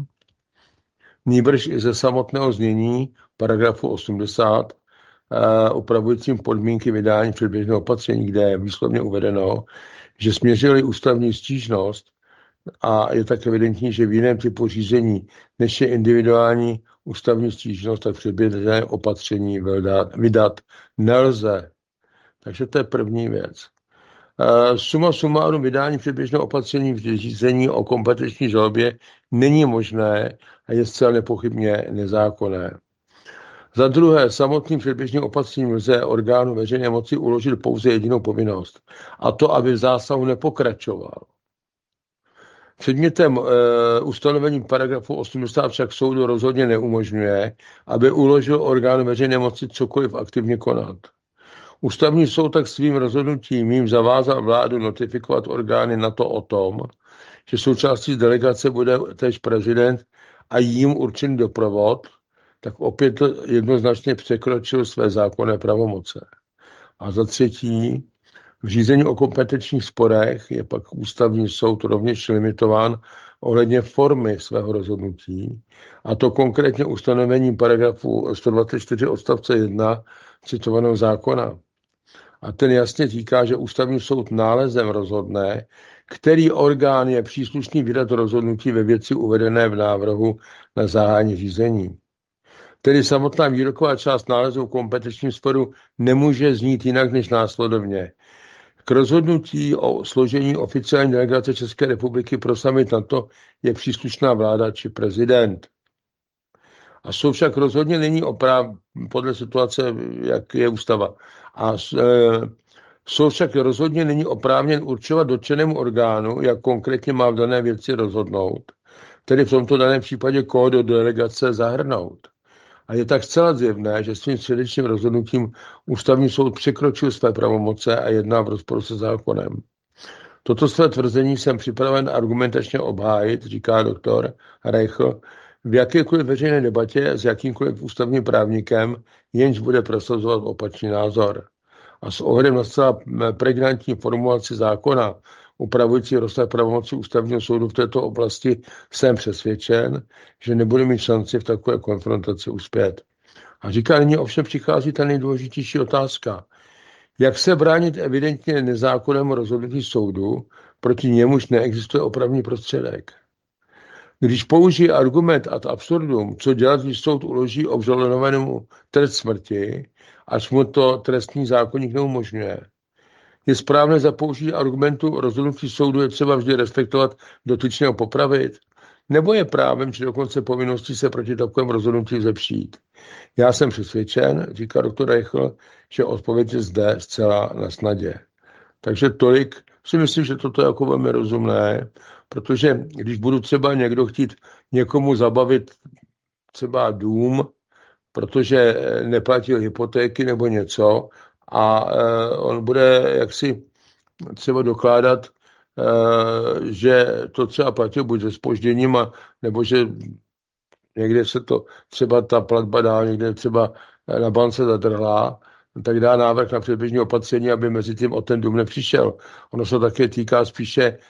Nýbrž i ze samotného znění paragrafu 80 upravujícím podmínky vydání předběžného opatření, kde je výslovně uvedeno, že směřili ústavní stížnost a je tak evidentní, že v jiném typu řízení, než je individuální ústavní stížnost, tak předběžné opatření vydat nelze. Takže to je první věc. Suma sumárum vydání předběžného opatření v řízení o kompetenční žalobě není možné a je zcela nepochybně nezákonné. Za druhé, samotným předběžným opatřením lze orgánu veřejné moci uložit pouze jedinou povinnost, a to, aby v zásahu nepokračoval. Předmětem ustanovení paragrafu 80 však soudu rozhodně neumožňuje, aby uložil orgánu veřejné moci cokoliv aktivně konat. Ústavní soud tak svým rozhodnutím jim zavázal vládu notifikovat orgány NATO o tom, že součástí delegace bude též prezident a jím určený doprovod, tak opět jednoznačně překročil své zákonné pravomoce. A za třetí, v řízení o kompetenčních sporech je pak ústavní soud rovněž limitován ohledně formy svého rozhodnutí, a to konkrétně ustanovením paragrafu 124 odstavce 1 citovaného zákona. A ten jasně říká, že ústavní soud nálezem rozhodne, který orgán je příslušný vydat rozhodnutí ve věci uvedené v návrhu na zahájení řízení. Tedy samotná výroková část nálezu v kompetenčním sporu nemůže znít jinak než následovně. K rozhodnutí o složení oficiální delegace České republiky pro summit NATO je příslušná vláda či prezident. A soud však rozhodně není podle situace, jak je ústava. Soud však rozhodně není oprávněn určovat dotčenému orgánu, jak konkrétně má v dané věci rozhodnout, tedy v tomto daném případě koho do delegace zahrnout. A je tak zcela zjevné, že svým středečním rozhodnutím ústavní soud překročil své pravomoce a jedná v rozporu se zákonem. Toto své tvrzení jsem připraven argumentačně obhájit, říká doktor Reichl, v jakékoliv veřejné debatě s jakýmkoliv ústavním právníkem, jenž bude prosazovat opačný názor. A s ohledem na zcela pregnantní formulaci zákona upravující rozsah pravomocí ústavního soudu v této oblasti jsem přesvědčen, že nebude mít šanci v takové konfrontaci uspět. A říká, nyní ovšem přichází ta nejdůležitější otázka. Jak se bránit evidentně nezákonnému rozhodnutí soudu, proti němuž neexistuje opravný prostředek? Když použije argument ad absurdum, co dělat, když soud uloží obžalovanému trest smrti, až mu to trestní zákoník neumožňuje? Je správné za použití argumentu rozhodnutí soudu je třeba vždy respektovat dotyčného popravit? Nebo je právem, či dokonce povinností se proti takovému rozhodnutí zepřít? Já jsem přesvědčen, říká doktor Reichl, že odpověď je zde zcela na snadě. Takže tolik si myslím, že toto je jako velmi rozumné, protože když budu třeba někdo chtít někomu zabavit třeba dům, protože neplatil hypotéky nebo něco, a on bude jaksi třeba dokládat, že to třeba platil buď se zpožděním, nebo že někde se to třeba ta platba dál, někde třeba na bance zadrhla, tak dá návrh na předběžné opatření, aby mezi tím o ten dům nepřišel. Ono se také týká spíše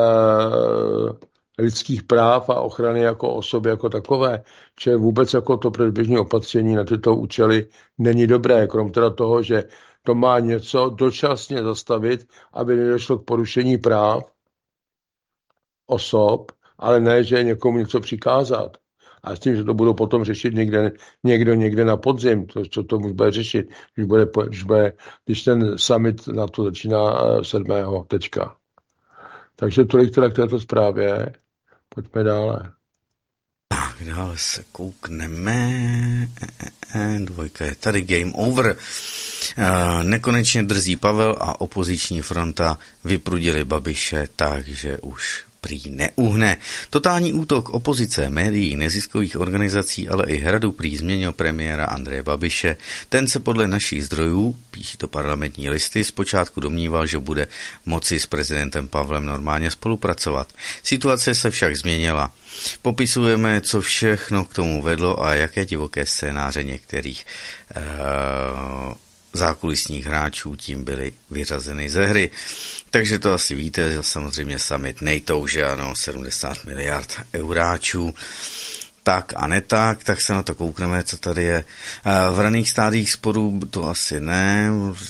lidských práv a ochrany jako osoby jako takové, že vůbec jako to předběžné opatření na tyto účely není dobré, krom teda toho, že to má něco dočasně zastavit, aby nedošlo k porušení práv osob, ale ne, že někomu něco přikázat. A s tím, že to budou potom řešit někde na podzim, co to bude řešit, když ten summit na to začíná 7. tečka. Takže tolik teda k této zprávě. Pojďme dále. Tak, dále se koukneme. Dvojka je tady, game over. Nekonečně drzí Pavel a opoziční fronta vyprudili Babiše, takže už prý neuhne. Totální útok opozice, médií, neziskových organizací, ale i hradu prý změnil premiéra Andreje Babiše. Ten se podle našich zdrojů, píší to Parlamentní listy, zpočátku domníval, že bude moci s prezidentem Pavlem normálně spolupracovat. Situace se však změnila. Popisujeme, co všechno k tomu vedlo a jaké divoké scénáře některých zákulisních hráčů tím byly vyřazeny ze hry. Takže to asi víte, že samozřejmě summit NATO, že ano, 70 miliard euráčů. Tak a ne tak se na to koukneme, co tady je. V raných stádiích sporů to asi ne.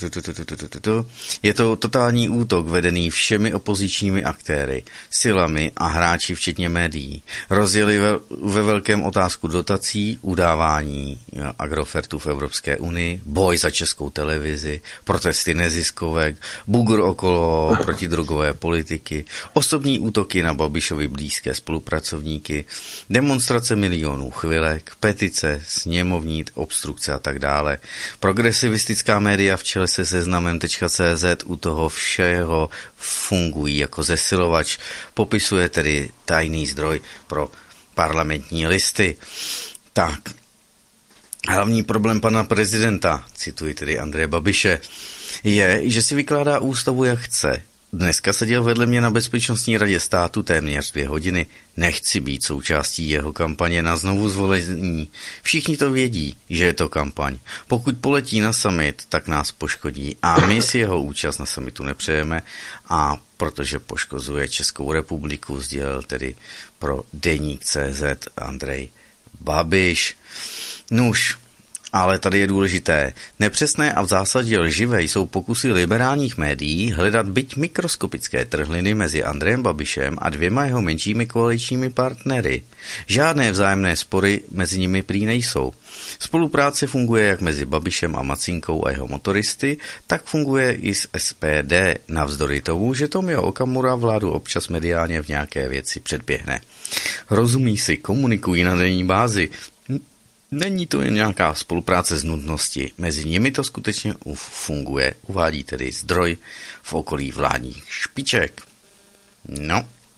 Je to totální útok vedený všemi opozičními aktéry, silami a hráči včetně médií. Rozjeli ve velkém otázku dotací, udávání Agrofertu v Evropské unii, boj za Českou televizi, protesty neziskovek, bugr okolo protidrogové politiky, osobní útoky na Babišovi blízké spolupracovníky, demonstrace milionů chvilek, petice, sněmovní obstrukce a tak dále. Progresivistická média v čele se seznamem.cz u toho všeho fungují jako zesilovač, popisuje tedy tajný zdroj pro Parlamentní listy. Tak, hlavní problém pana prezidenta, cituji tedy Andreje Babiše, je, že si vykládá ústavu jak chce. Dneska seděl vedle mě na Bezpečnostní radě státu téměř 2 hodiny. Nechci být součástí jeho kampaně na znovu zvolení. Všichni to vědí, že je to kampaň. Pokud poletí na summit, tak nás poškodí a my si jeho účast na summitu nepřejeme a protože poškozuje Českou republiku, sdělil tedy pro Deník CZ Andrej Babiš. Nuž, ale tady je důležité. Nepřesné a v zásadě lživé jsou pokusy liberálních médií hledat byť mikroskopické trhliny mezi Andrejem Babišem a 2 jeho menšími koaličními partnery. Žádné vzájemné spory mezi nimi prý nejsou. Spolupráce funguje jak mezi Babišem a Macinkou a jeho motoristy, tak funguje i s SPD, navzdory tomu, že Tomio Okamura vládu občas mediálně v nějaké věci předběhne. Rozumí si, komunikují na denní bázi. Není to jen nějaká spolupráce z nutnosti. Mezi nimi to skutečně funguje, uvádí tedy zdroj v okolí vládních špiček. No.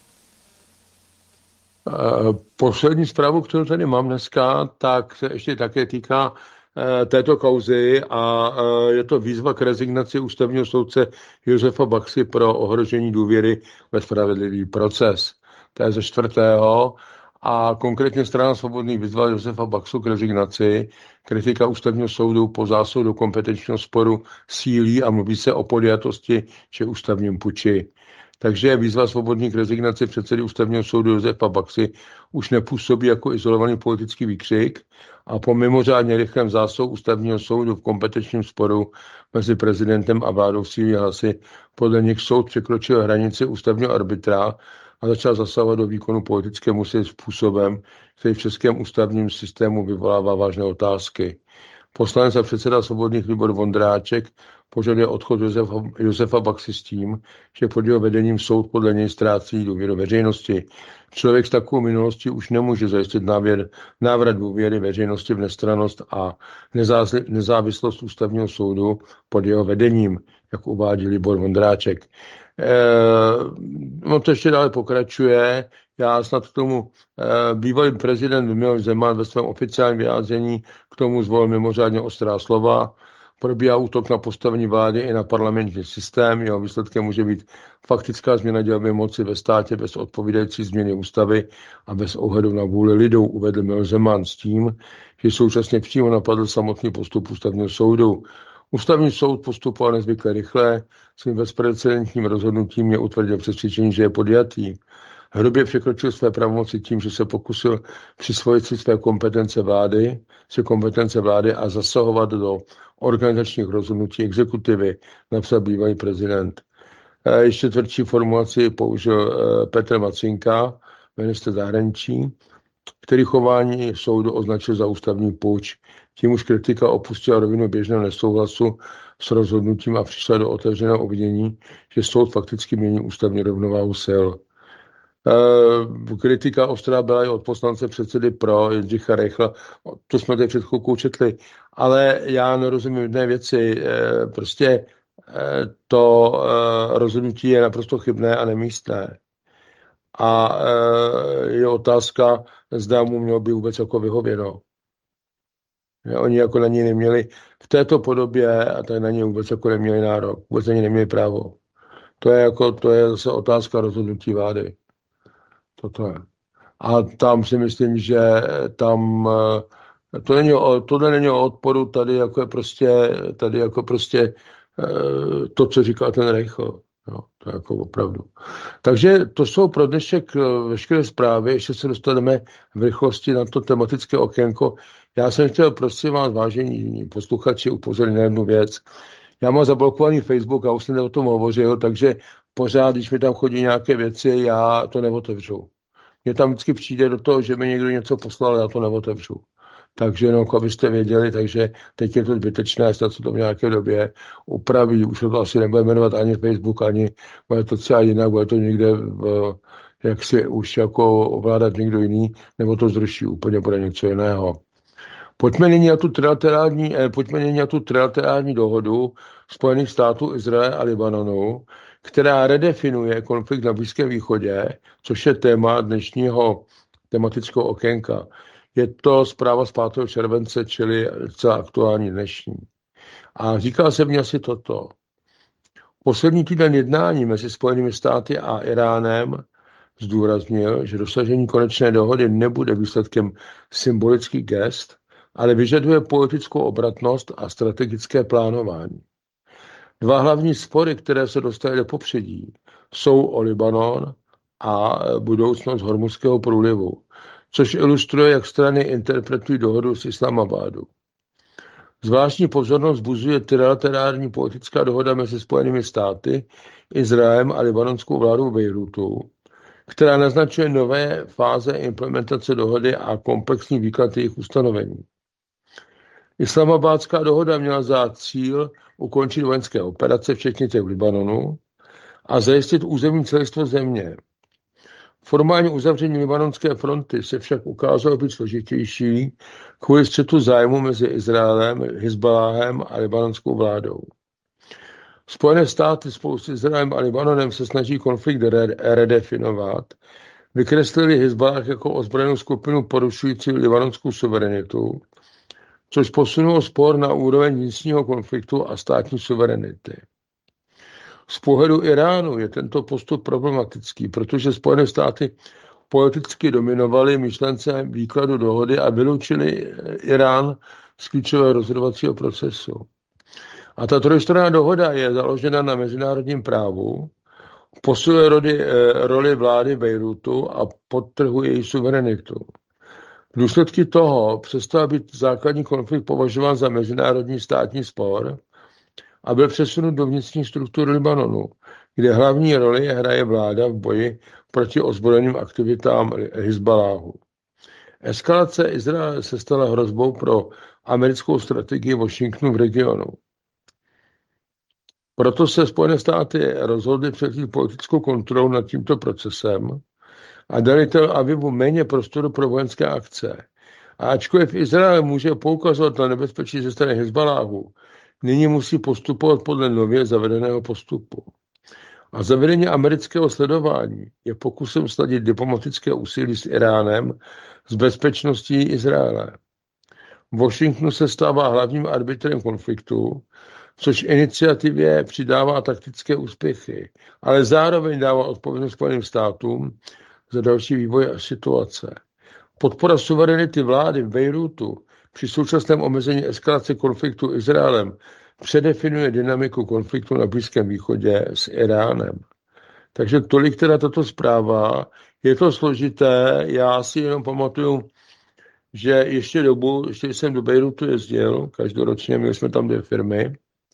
Poslední zprávu, kterou tady mám dneska, tak se ještě také týká této kauzy a je to výzva k rezignaci ústavního soudce Josefa Baxy pro ohrožení důvěry ve spravedlivý proces. To je ze 4. A konkrétně strana Svobodných vyzvala Josefa Baxu k rezignaci. Kritika ústavního soudu po zásahu do kompetenčního sporu sílí a mluví se o podjatosti či ústavním puči. Takže výzva Svobodných k rezignaci předsedy ústavního soudu Josefa Baxy už nepůsobí jako izolovaný politický výkřik a po mimořádně rychlém zásahu ústavního soudu v kompetenčním sporu mezi prezidentem a vládou sílí hlasy, podle nich soud překročil hranici ústavního arbitra a začal zasahovat do výkonu politické moci způsobem, který v českém ústavním systému vyvolává vážné otázky. Poslanec a předseda Svobodných Libor Vondráček požaduje odchod Josefa Baxy s tím, že pod jeho vedením soud podle něj ztrácí důvěru veřejnosti. Člověk s takovou minulostí už nemůže zajistit návrat důvěry veřejnosti v nestrannost a nezávislost ústavního soudu pod jeho vedením, jak uvádí Libor Vondráček. No to ještě dále pokračuje. Já snad k tomu bývalý prezident Miloš Zeman ve svém oficiálním vyjádření k tomu zvolil mimořádně ostrá slova. Probíhá útok na postavení vlády i na parlamentní systém. Jeho výsledkem může být faktická změna dělby moci ve státě bez odpovídající změny ústavy a bez ohledu na vůli lidů, uvedl Miloš Zeman s tím, že současně přímo napadl samotný postup ústavního soudu. Ústavní soud postupoval nezvykle rychle, svým bezprecedentním rozhodnutím je utvrdil přesvědčení, že je podjatý. Hrubě překročil své pravomoci tím, že se pokusil přisvojit si své kompetence vlády a zasahovat do organizačních rozhodnutí exekutivy, napsal bývalý prezident. Ještě tvrdší formulaci použil Petr Macinka, ministr zahraničí, který chování soudu označil za ústavní puč. Tím už kritika opustila rovinu běžného nesouhlasu s rozhodnutím a přišla do otevřeného obvinění, že soud fakticky mění ústavní rovnováhu sil. Kritika ostrá byla i od poslance předsedy pro Jindřicha Reichla, to jsme tady před chvilkou četli, ale já nerozumím jedné věci, to rozhodnutí je naprosto chybné a nemístné. a je otázka, zda mu mělo by vůbec jako vyhověno. Oni jako na něj neměli v této podobě a tak na něj vůbec jako neměli nárok, vůbec na něj neměli právo. To je zase otázka rozhodnutí vlády. Toto je. A tam si myslím, že tam tohle není o odporu, tady jako prostě to, co říkal ten Reichl. No, to je jako opravdu. Takže to jsou pro dnešek veškeré zprávy, ještě se dostaneme v rychlosti na to tematické okénko. Já jsem chtěl, prosím vás, vážení posluchači, upozornit na jednu věc. Já mám zablokovaný Facebook a už jsem o tom hovořil, takže pořád, když mi tam chodí nějaké věci, já to neotevřu. Mně tam vždycky přijde do toho, že mi někdo něco poslal, já to neotevřu. Takže no, abyste věděli, takže teď je to zbytečné, snad se to v nějaké době upraví, už to asi nebude jmenovat ani Facebook, ani bude to třeba jinak, bude to někde jak si už jako ovládat někdo jiný, nebo to zruší úplně, bude něco jiného. Pojďme nyní na tu trilaterální dohodu Spojených států, Izraele a Libanonu, která redefinuje konflikt na Blízkém východě, což je téma dnešního tematického okénka. Je to zpráva z 5. července, čili celá aktuální dnešní. A říká se mi asi toto. Poslední týden jednání mezi Spojenými státy a Iránem zdůraznil, že dosažení konečné dohody nebude výsledkem symbolických gest, ale vyžaduje politickou obratnost a strategické plánování. Dva hlavní spory, které se dostaly do popředí, jsou o Libanon a budoucnost Hormuzského průlivu, což ilustruje, jak strany interpretují dohodu s Islamabadu. Zvláštní pozornost vzbuzuje trilaterální politická dohoda mezi Spojenými státy, Izraelem a libanonskou vládou Bejrutu, která naznačuje nové fáze implementace dohody a komplexní výklad jejich ustanovení. Islamabadská dohoda měla za cíl ukončit vojenské operace, včetně těch v Libanonu, a zajistit územní celistvost země. Formální uzavření libanonské fronty se však ukázalo být složitější kvůli střetu zájmu mezi Izraelem, Hizbaláhem a libanonskou vládou. Spojené státy spolu s Izraelem a Libanonem se snaží konflikt redefinovat, vykreslili Hizbalách jako ozbrojenou skupinu porušující libanonskou suverenitu, což posunulo spor na úroveň vnitřního konfliktu a státní suverenity. Z pohledu Iránu je tento postup problematický, protože Spojené státy politicky dominovaly myšlence výkladu dohody a vyloučili Irán z klíčového rozhodovacího procesu. A ta trojstranná dohoda je založena na mezinárodním právu, posiluje roli vlády Bejrutu a podtrhuje její suverenitu. V důsledku toho přestal být základní konflikt považován za mezinárodní státní spor a byl přesunut do vnitřní struktury Libanonu, kde hlavní roli hraje vláda v boji proti ozbrojeným aktivitám Hizbaláhu. Eskalace Izraele se stala hrozbou pro americkou strategii Washingtonu v regionu. Proto se Spojené státy rozhodly převzít politickou kontrolu nad tímto procesem a dali Tel Avivu méně prostoru pro vojenské akce. A ačkoliv Izrael může poukazovat na nebezpečí ze strany Hizbaláhu, nyní musí postupovat podle nově zavedeného postupu. A zavedení amerického sledování je pokusem sladit diplomatické úsilí s Iránem s bezpečností Izraele. Washington se stává hlavním arbitrem konfliktu, což iniciativě přidává taktické úspěchy, ale zároveň dává odpovědnost Spojeným státům za další vývoj a situace. Podpora suverenity vlády v Bejrutu při současném omezení eskalace konfliktu Izraelem předefinuje dynamiku konfliktu na Blízkém východě s Iránem. Takže tolik teda tato zpráva. Je to složité, já si jenom pamatuju, že ještě jsem do Bejrutu jezdil, každoročně, měli jsme tam 2 firmy.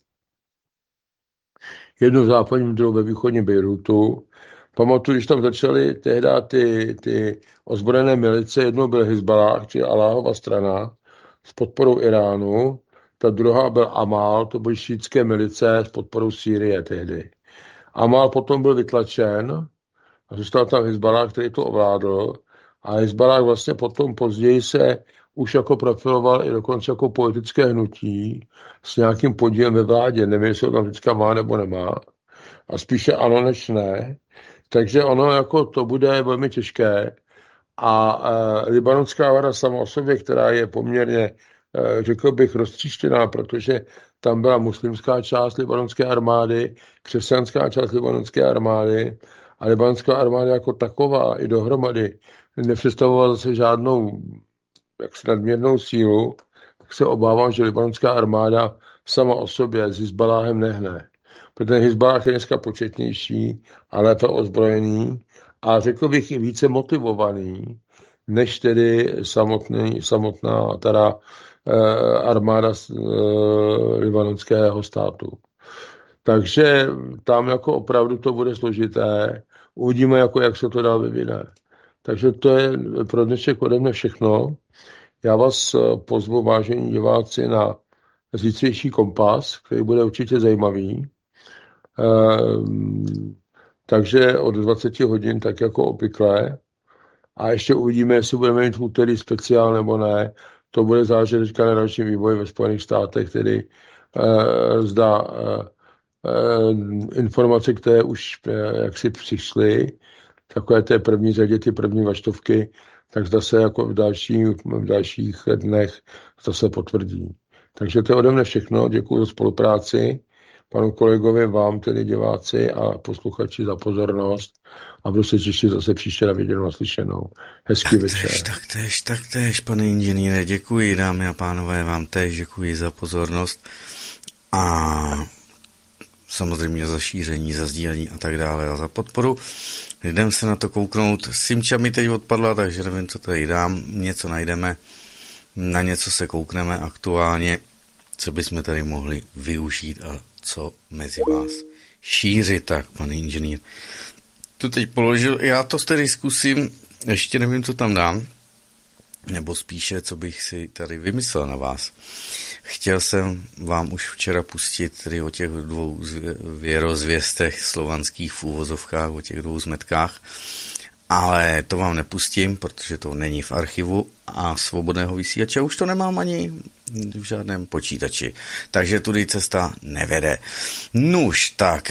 Jednu v západním, druhou ve východním Bejrutu. Pamatuju, když tam začaly tehdy ty ozbrojené milice, jednou byl Hizbalách, či Aláhova strana, s podporou Iránu, ta druhá byl Amal, to byly šítské milice s podporou Sýrie tehdy. Amal potom byl vytlačen a zůstal tam Hizbalách, který to ovládl, a Hizbalách vlastně potom později se už jako profiloval i dokonce jako politické hnutí s nějakým podílem ve vládě. Nevím, jestli ho tam vždycky má nebo nemá. A spíše ano než ne. Takže ono jako to bude velmi těžké. A libanonská vláda sama o sobě, která je poměrně, řekl bych, roztříštěná, protože tam byla muslimská část libanonské armády, křesťanská část libanonské armády a libanonská armáda jako taková i dohromady nepředstavovala zase žádnou jaksi nadměrnou sílu, tak se obávám, že libanonská armáda sama o sobě s Hizbaláhem nehne. Protože Hizbalách je dneska početnější a lépe ozbrojený a řekl bych i více motivovaný, než tedy samotná teda armáda libanonského státu. Takže tam jako opravdu to bude složité. Uvidíme, jako jak se to dál vyvine. Takže to je pro dnešek ode mne všechno. Já vás pozvu, vážení diváci, na zítřejší Kompas, který bude určitě zajímavý. Takže od 20 hodin, tak jako obvykle. A ještě uvidíme, jestli budeme mít v úterý speciál nebo ne. To bude záležet teďka na dalším vývoji ve Spojených státech, tedy zda informace, které už jaksi přišly, takové té první řadě, ty první vaštovky, tak zda se jako v dalších dnech zase potvrdí. Takže to je ode mne všechno. Děkuji za spolupráci. Panu kolegovi, vám tedy diváci a posluchači za pozornost a budu se těšit zase příště na viděnou a slyšenou. Hezký večer. Taktéž, pane inženýre, děkuji, dámy a pánové, vám též děkuji za pozornost a samozřejmě za šíření, za sdílení a tak dále a za podporu. Jdem se na to kouknout. Simča mi teď odpadla, takže nevím, co tady dám. Něco najdeme, na něco se koukneme aktuálně, co bychom tady mohli využít a co mezi vás šířit. Tak, pane inženýr, tu teď položil, já to tedy zkusím, ještě nevím, co tam dám, nebo spíše, co bych si tady vymyslel na vás. Chtěl jsem vám už včera pustit tedy o těch dvou věrozvěstech slovanských v úvozovkách, o těch dvou zmetkách, ale to vám nepustím, protože to není v archivu a svobodného vysílače už to nemám ani v žádném počítači. Takže tudy cesta nevede. Nuž, tak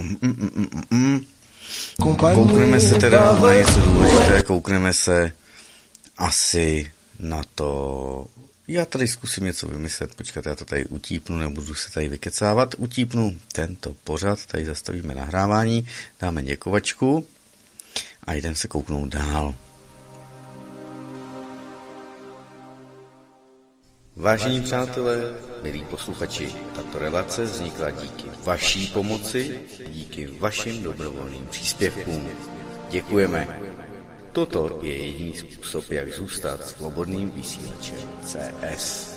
koukneme se teda na něco důležité, koukneme se asi na to. Já tady zkusím něco vymyslet, počkat, já to tady utípnu, nebudu se tady vykecávat, utípnu tento pořad, tady zastavíme nahrávání, dáme děkovačku a jdem se kouknout dál. Vážení přátelé, milí posluchači, tato relace vznikla díky vaší pomoci, díky vašim dobrovolným příspěvkům. Děkujeme. Toto je jediný způsob, jak zůstat svobodným vysílačem CS.